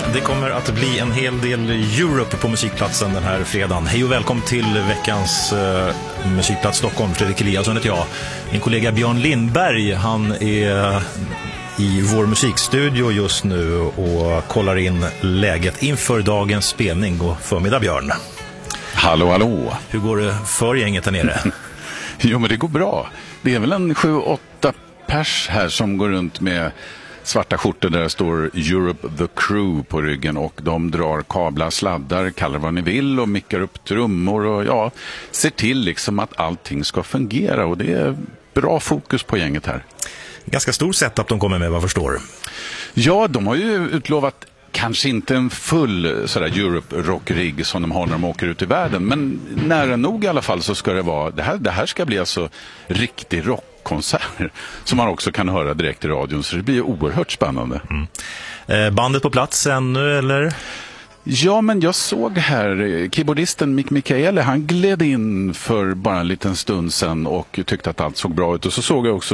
Det kommer att bli en hel del Europe på musikplatsen den här fredagen. Hej och välkommen till veckans musikplats Stockholm. Fredrik Eliasson heter jag. Min kollega Björn Lindberg, han är i vår musikstudio just nu och kollar in läget inför dagens spelning. God förmiddag Björn. Hallå, hallå. Hur går det för gänget där nere? Jo, men det går bra. Det är väl en 7-8 pers här som går runt med svarta skjortor där det står Europe the Crew på ryggen, och de drar kablar, sladdar, kallar vad ni vill och mickar upp trummor och ja, ser till liksom att allting ska fungera, och det är bra fokus på gänget här. Ganska stor setup de kommer med, vad förstår. Ja, de har ju utlovat kanske inte en full sådär Europe-rock-rigg som de har när de åker ut i världen, men nära nog i alla fall så ska det vara, det här ska bli alltså riktig rockkonsert som man också kan höra direkt i radion, så det blir oerhört spännande. Bandet på plats ännu, eller? Ja, men jag såg här keyboardisten Mick Michaeli, han gled in för bara en liten stund sedan och tyckte att allt såg bra ut, och så såg jag också